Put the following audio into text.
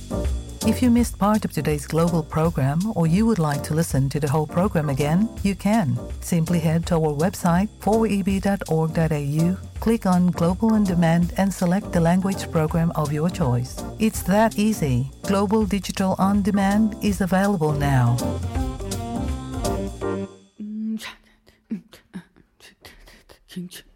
If you missed part of today's global program or you would like to listen to the whole program again, you can. Simply head to our website 4eb.org.au, click on Global On Demand and select the language program of your choice. It's that easy. Global Digital On Demand is available now. King